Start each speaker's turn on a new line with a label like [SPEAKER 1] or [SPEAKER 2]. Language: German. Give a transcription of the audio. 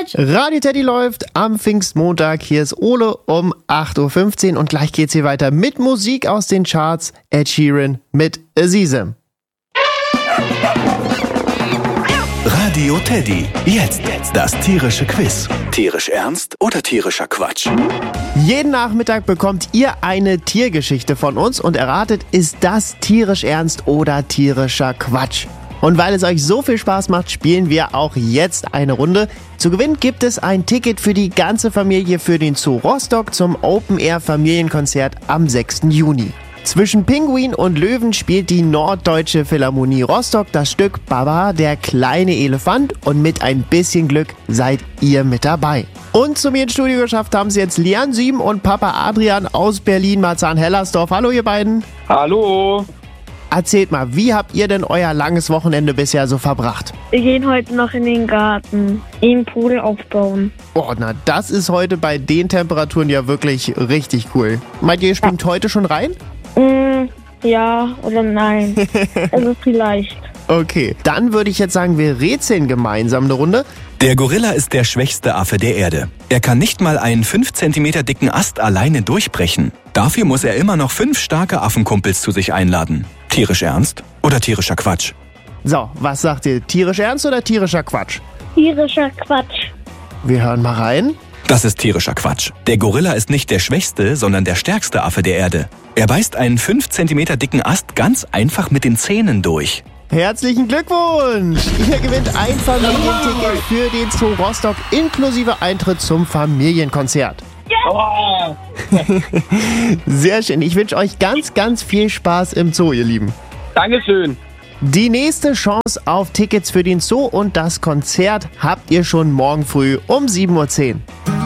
[SPEAKER 1] Quatsch.
[SPEAKER 2] Radio Teddy läuft am Pfingstmontag. Hier ist Ole um 8.15 Uhr und gleich geht's hier weiter mit Musik aus den Charts. Ed Sheeran mit Azizem.
[SPEAKER 3] Radio Teddy. Jetzt das tierische Quiz. Tierisch ernst oder tierischer Quatsch?
[SPEAKER 2] Jeden Nachmittag bekommt ihr eine Tiergeschichte von uns und erratet, ist das tierisch ernst oder tierischer Quatsch? Und weil es euch so viel Spaß macht, spielen wir auch jetzt eine Runde. Zu gewinnen gibt es ein Ticket für die ganze Familie für den Zoo Rostock zum Open-Air-Familienkonzert am 6. Juni. Zwischen Pinguin und Löwen spielt die Norddeutsche Philharmonie Rostock das Stück Baba, der kleine Elefant, und mit ein bisschen Glück seid ihr mit dabei. Und zu mir ins Studio geschafft haben es jetzt Lian Sieben und Papa Adrian aus Berlin-Marzahn-Hellersdorf. Hallo ihr beiden.
[SPEAKER 4] Hallo.
[SPEAKER 2] Erzählt mal, wie habt ihr denn euer langes Wochenende bisher so verbracht?
[SPEAKER 1] Wir gehen heute noch in den Garten, einen Pool aufbauen.
[SPEAKER 2] Oh, na das ist heute bei den Temperaturen ja wirklich richtig cool. Meint ihr springt heute schon rein?
[SPEAKER 1] Ja oder nein. Also vielleicht.
[SPEAKER 2] Okay, dann würde ich jetzt sagen, wir rätseln gemeinsam eine Runde.
[SPEAKER 3] Der Gorilla ist der schwächste Affe der Erde. Er kann nicht mal einen 5 cm dicken Ast alleine durchbrechen. Dafür muss er immer noch 5 starke Affenkumpels zu sich einladen. Tierisch ernst oder tierischer Quatsch?
[SPEAKER 2] So, was sagt ihr? Tierisch ernst oder tierischer Quatsch?
[SPEAKER 1] Tierischer Quatsch.
[SPEAKER 2] Wir hören mal rein.
[SPEAKER 3] Das ist tierischer Quatsch. Der Gorilla ist nicht der schwächste, sondern der stärkste Affe der Erde. Er beißt einen 5 cm dicken Ast ganz einfach mit den Zähnen durch.
[SPEAKER 2] Herzlichen Glückwunsch! Ihr gewinnt ein Familienticket für den Zoo Rostock inklusive Eintritt zum Familienkonzert.
[SPEAKER 4] Oh.
[SPEAKER 2] Sehr schön. Ich wünsche euch ganz, ganz viel Spaß im Zoo, ihr Lieben.
[SPEAKER 4] Dankeschön.
[SPEAKER 2] Die nächste Chance auf Tickets für den Zoo und das Konzert habt ihr schon morgen früh um 7.10 Uhr.